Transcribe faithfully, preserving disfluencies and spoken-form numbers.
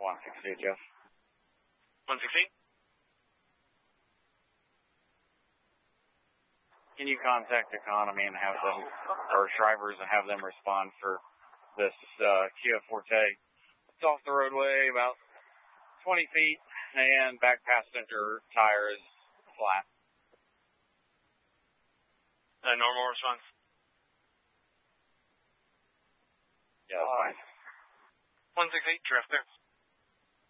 one sixty-eight, Jeff. one sixty-eight? Can you contact Economy and have them, or drivers, and have them respond for this uh, Kia Forte? It's off the roadway about twenty feet, and back passenger tire is flat. A normal response? Yeah, that's fine. one sixty-eight, Drifter.